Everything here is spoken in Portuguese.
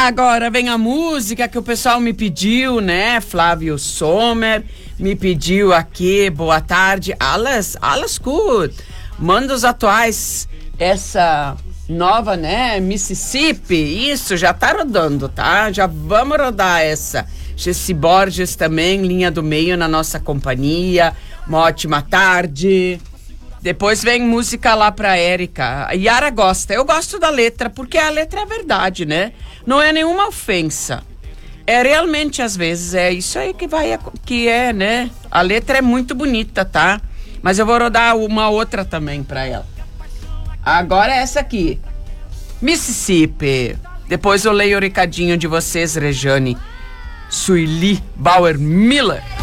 Agora vem a música que o pessoal me pediu, né? Flávio Sommer me pediu aqui, boa tarde. Alles gut. Manda os atuais, essa nova, né? Mississippi, isso, já tá rodando, tá? Já vamos rodar essa. Jesse Borges também, linha do meio na nossa companhia. Uma ótima tarde. Depois vem música lá pra Érica. A Yara gosta. Eu gosto da letra, porque a letra é verdade, né? Não é nenhuma ofensa. É realmente, às vezes, é isso aí que é, né? A letra é muito bonita, tá? Mas eu vou rodar uma outra também pra ela. Agora é essa aqui. Mississippi. Depois eu leio o recadinho de vocês, Rejane. Sueli Bauer Miller.